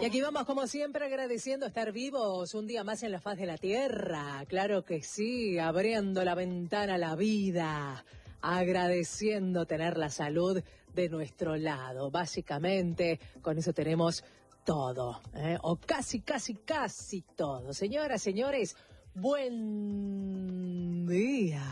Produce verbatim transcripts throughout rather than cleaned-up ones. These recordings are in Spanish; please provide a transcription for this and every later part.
Y aquí vamos, como siempre, agradeciendo estar vivos un día más en la faz de la tierra. Claro que sí, abriendo la ventana a la vida, agradeciendo tener la salud de nuestro lado. Básicamente, con eso tenemos todo, ¿eh? o casi, casi, casi todo. Señoras, señores, buen día.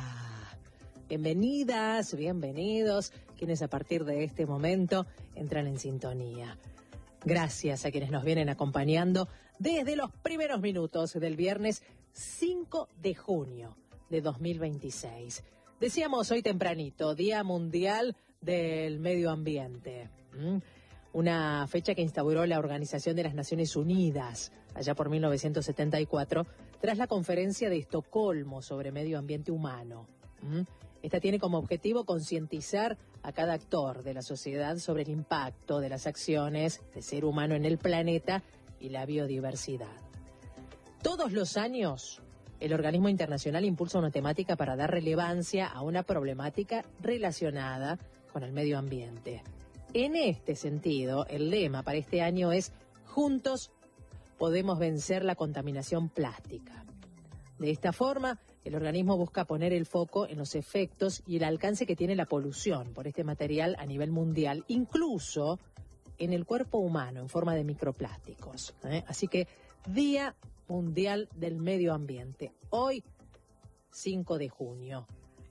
Bienvenidas, bienvenidos, quienes a partir de este momento entran en sintonía. Gracias a quienes nos vienen acompañando desde los primeros minutos del viernes cinco de junio de dos mil veintiséis. Decíamos hoy tempranito, Día Mundial del Medio Ambiente. ¿Mm? Una fecha que instauró la Organización de las Naciones Unidas allá por mil novecientos setenta y cuatro tras la Conferencia de Estocolmo sobre Medio Ambiente Humano. ¿Mm? Esta tiene como objetivo concientizar a cada actor de la sociedad sobre el impacto de las acciones del ser humano en el planeta y la biodiversidad. Todos los años, el organismo internacional impulsa una temática para dar relevancia a una problemática relacionada con el medio ambiente. En este sentido, el lema para este año es «Juntos podemos vencer la contaminación plástica». De esta forma, el organismo busca poner el foco en los efectos y el alcance que tiene la polución por este material a nivel mundial, incluso en el cuerpo humano en forma de microplásticos. ¿eh? Así que, Día Mundial del Medio Ambiente, hoy cinco de junio.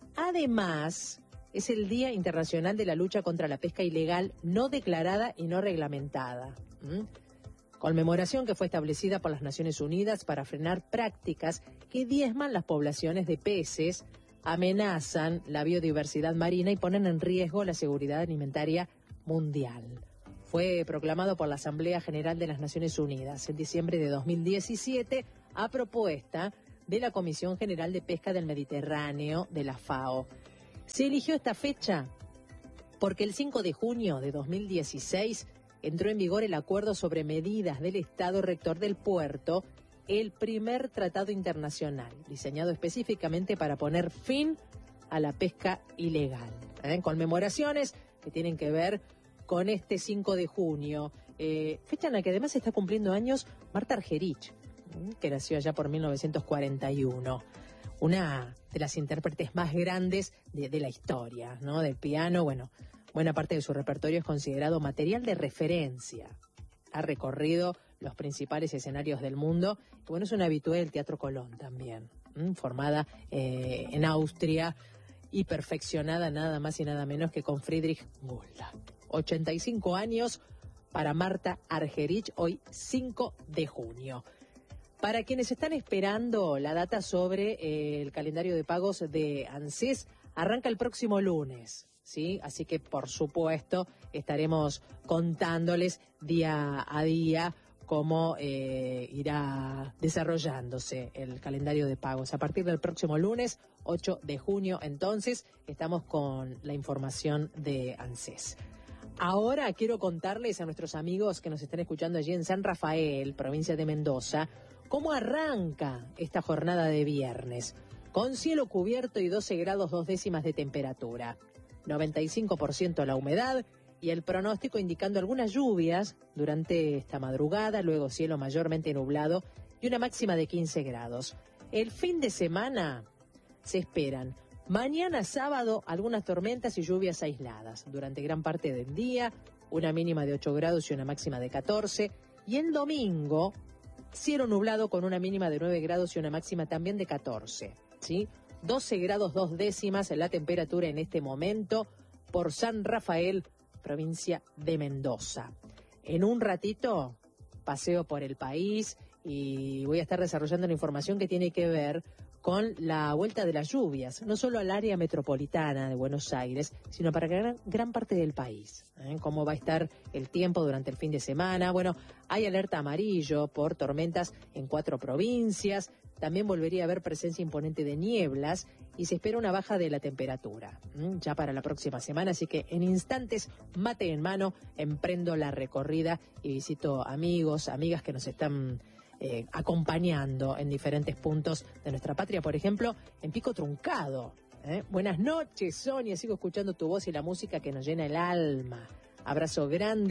Además, es el Día Internacional de la Lucha contra la Pesca Ilegal no declarada y no reglamentada. ¿Mm? Conmemoración que fue establecida por las Naciones Unidas para frenar prácticas que diezman las poblaciones de peces, amenazan la biodiversidad marina y ponen en riesgo la seguridad alimentaria mundial. Fue proclamado por la Asamblea General de las Naciones Unidas en diciembre de dos mil diecisiete a propuesta de la Comisión General de Pesca del Mediterráneo de la FAO. Se eligió esta fecha porque el cinco de junio de dos mil dieciséis entró en vigor el Acuerdo sobre Medidas del Estado Rector del Puerto, el primer tratado internacional, diseñado específicamente para poner fin a la pesca ilegal. ¿Eh? Conmemoraciones que tienen que ver con este cinco de junio, eh, fecha en la que además está cumpliendo años Marta Argerich, ¿eh? que nació allá por mil novecientos cuarenta y uno. Una de las intérpretes más grandes de, de la historia, ¿no? Del piano. Bueno, buena parte de su repertorio es considerado material de referencia. Ha recorrido los principales escenarios del mundo. Y bueno, es una habitué del Teatro Colón también, ¿m? formada eh, en Austria y perfeccionada nada más y nada menos que con Friedrich Gulda. ochenta y cinco años para Marta Argerich, hoy cinco de junio. Para quienes están esperando la data sobre eh, el calendario de pagos de ANSES, arranca el próximo lunes, ¿sí? Así que, por supuesto, estaremos contándoles día a día cómo eh, irá desarrollándose el calendario de pagos. A partir del próximo lunes, ocho de junio, entonces, estamos con la información de ANSES. Ahora quiero contarles a nuestros amigos que nos están escuchando allí en San Rafael, provincia de Mendoza, cómo arranca esta jornada de viernes, con cielo cubierto y doce grados dos décimas de temperatura, noventa y cinco por ciento la humedad y el pronóstico indicando algunas lluvias durante esta madrugada, luego cielo mayormente nublado y una máxima de quince grados. El fin de semana se esperan mañana sábado algunas tormentas y lluvias aisladas durante gran parte del día, una mínima de ocho grados y una máxima de catorce, y el domingo cielo nublado con una mínima de nueve grados y una máxima también de catorce, ¿sí? doce grados dos décimas la temperatura en este momento por San Rafael, provincia de Mendoza. En un ratito paseo por el país y voy a estar desarrollando una información que tiene que ver con la vuelta de las lluvias, no solo al área metropolitana de Buenos Aires, sino para gran, gran parte del país. ¿eh? Cómo va a estar el tiempo durante el fin de semana. Bueno, hay alerta amarillo por tormentas en cuatro provincias. También volvería a haber presencia imponente de nieblas y se espera una baja de la temperatura ¿eh? ya para la próxima semana. Así que en instantes, mate en mano, emprendo la recorrida y visito amigos, amigas que nos están Eh, acompañando en diferentes puntos de nuestra patria, por ejemplo, en Pico Truncado. ¿eh? Buenas noches, Sonia, sigo escuchando tu voz y la música que nos llena el alma. Abrazo grande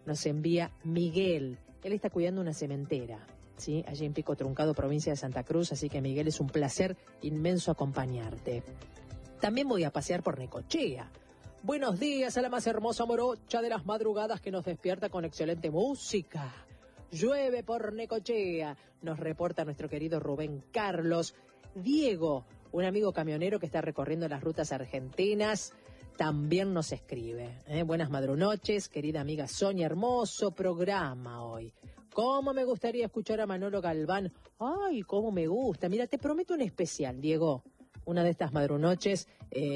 nos envía Miguel. Él está cuidando una cementera, ¿sí? Allí en Pico Truncado, provincia de Santa Cruz, así que Miguel, es un placer inmenso acompañarte. También voy a pasear por Necochea. Buenos días a la más hermosa morocha de las madrugadas que nos despierta con excelente música. Llueve por Necochea, nos reporta nuestro querido Rubén Carlos. Diego, un amigo camionero que está recorriendo las rutas argentinas, también nos escribe. ¿eh? Buenas madrunoches, querida amiga Sonia, hermoso programa hoy. ¿Cómo me gustaría escuchar a Manolo Galván? Ay, cómo me gusta. Mira, te prometo un especial, Diego. Una de estas madrunoches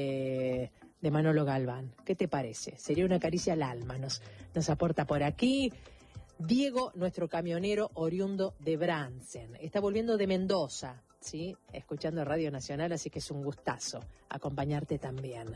eh, de Manolo Galván. ¿Qué te parece? Sería una caricia al alma. Nos, nos aporta por aquí Diego, nuestro camionero oriundo de Bransen. Está volviendo de Mendoza, ¿sí? Escuchando Radio Nacional, así que es un gustazo acompañarte también.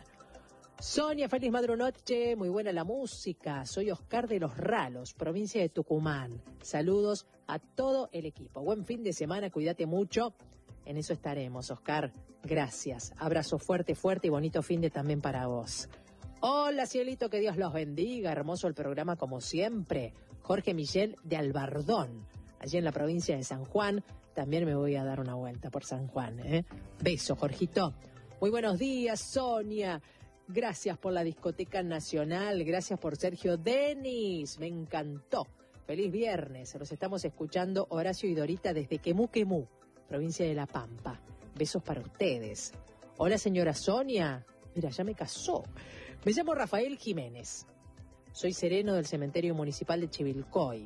Sonia, feliz madrunoche, muy buena la música. Soy Oscar de Los Ralos, provincia de Tucumán. Saludos a todo el equipo. Buen fin de semana, cuídate mucho. En eso estaremos, Oscar. Gracias. Abrazo fuerte, fuerte y bonito fin de también para vos. Hola, cielito, que Dios los bendiga. Hermoso el programa como siempre. Jorge Michel de Albardón, allí en la provincia de San Juan. También me voy a dar una vuelta por San Juan. ¿eh? Beso, Jorgito. Muy buenos días, Sonia. Gracias por la Discoteca Nacional. Gracias por Sergio Denis. Me encantó. Feliz viernes. Los estamos escuchando Horacio y Dorita desde Quemú Quemú, provincia de La Pampa. Besos para ustedes. Hola, señora Sonia. Mira, ya me casó. Me llamo Rafael Jiménez. Soy sereno del cementerio municipal de Chivilcoy.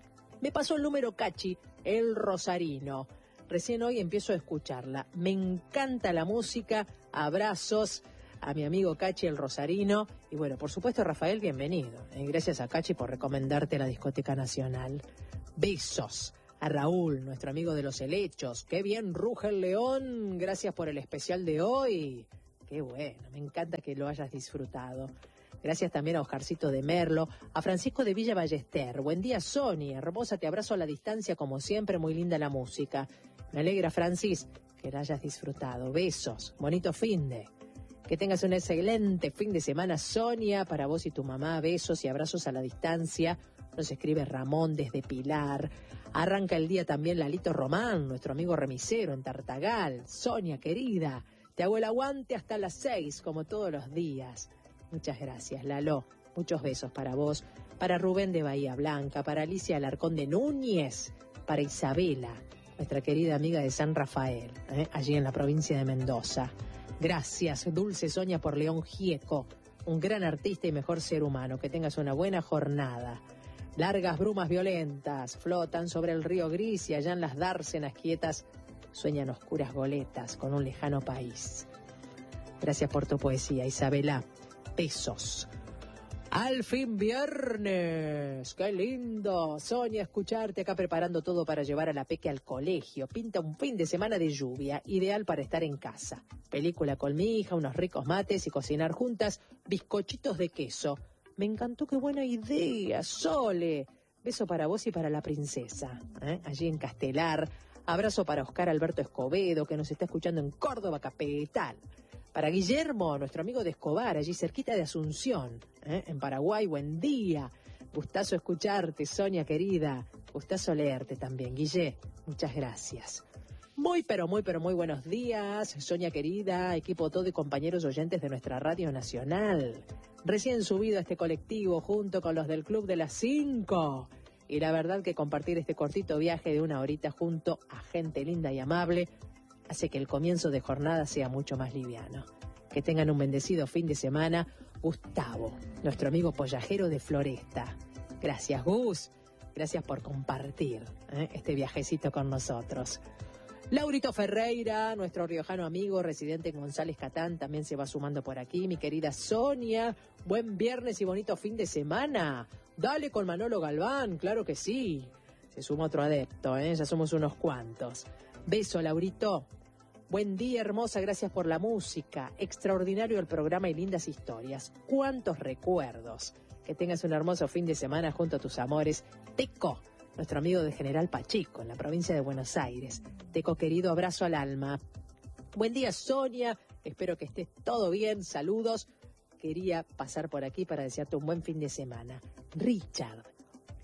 Me pasó el número Cachi, el Rosarino. Recién hoy empiezo a escucharla. Me encanta la música. Abrazos a mi amigo Cachi, el Rosarino. Y bueno, por supuesto, Rafael, bienvenido. Eh, gracias a Cachi por recomendarte la Discoteca Nacional. Besos a Raúl, nuestro amigo de los helechos. Qué bien ruge el león. Gracias por el especial de hoy. Qué bueno, me encanta que lo hayas disfrutado. Gracias también a Oscarcito de Merlo, a Francisco de Villa Ballester. Buen día, Sonia. Hermosa, te abrazo a la distancia como siempre. Muy linda la música. Me alegra, Francis, que la hayas disfrutado. Besos. Bonito fin de. Que tengas un excelente fin de semana, Sonia. Para vos y tu mamá, besos y abrazos a la distancia. Nos escribe Ramón desde Pilar. Arranca el día también Lalito Román, nuestro amigo remisero en Tartagal. Sonia, querida, te hago el aguante hasta las seis, como todos los días. Muchas gracias, Lalo. Muchos besos para vos, para Rubén de Bahía Blanca, para Alicia Alarcón de Núñez, para Isabela, nuestra querida amiga de San Rafael, ¿eh? allí en la provincia de Mendoza. Gracias, Dulce Sonia, por León Gieco, un gran artista y mejor ser humano. Que tengas una buena jornada. Largas brumas violentas flotan sobre el río gris y allá en las dársenas quietas sueñan oscuras goletas con un lejano país. Gracias por tu poesía, Isabela. Besos. Al fin viernes, qué lindo, Sonia, escucharte acá preparando todo para llevar a la peque al colegio. Pinta un fin de semana de lluvia, ideal para estar en casa. Película con mi hija, unos ricos mates y cocinar juntas, bizcochitos de queso. Me encantó, qué buena idea, Sole. Beso para vos y para la princesa, ¿eh? allí en Castelar. Abrazo para Oscar Alberto Escobedo, que nos está escuchando en Córdoba capital. Para Guillermo, nuestro amigo de Escobar, allí cerquita de Asunción, ¿eh? en Paraguay, buen día. Gustazo escucharte, Sonia querida. Gustazo leerte también, Guille. Muchas gracias. Muy, pero muy, pero muy buenos días, Sonia querida, equipo todo y compañeros oyentes de nuestra Radio Nacional. Recién subido a este colectivo junto con los del Club de las Cinco. Y la verdad que compartir este cortito viaje de una horita junto a gente linda y amable hace que el comienzo de jornada sea mucho más liviano. Que tengan un bendecido fin de semana. Gustavo, nuestro amigo pollajero de Floresta. Gracias, Gus. Gracias por compartir ¿eh? este viajecito con nosotros. Laurito Ferreira, nuestro riojano amigo, residente en González Catán, también se va sumando por aquí. Mi querida Sonia, buen viernes y bonito fin de semana. Dale con Manolo Galván, claro que sí. Se suma otro adepto, ¿eh? ya somos unos cuantos. Beso, Laurito. Buen día, hermosa, gracias por la música. Extraordinario el programa y lindas historias. Cuántos recuerdos. Que tengas un hermoso fin de semana junto a tus amores. Teco, nuestro amigo de General Pacheco, en la provincia de Buenos Aires. Teco, querido, abrazo al alma. Buen día, Sonia. Espero que estés todo bien. Saludos. Quería pasar por aquí para desearte un buen fin de semana. Richard,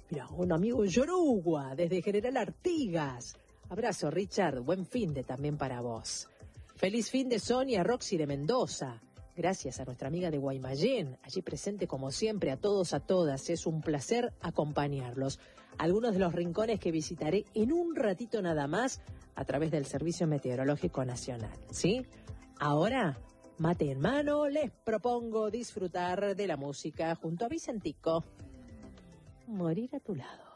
Mira, un amigo en Yorugua, desde General Artigas. Abrazo, Richard. Buen fin de también para vos. Feliz fin de Sonia Roxy de Mendoza. Gracias a nuestra amiga de Guaymallén, allí presente como siempre, a todos, a todas. Es un placer acompañarlos. Algunos de los rincones que visitaré en un ratito nada más a través del Servicio Meteorológico Nacional, ¿sí? Ahora, mate en mano, les propongo disfrutar de la música junto a Vicentico. Morir a tu lado.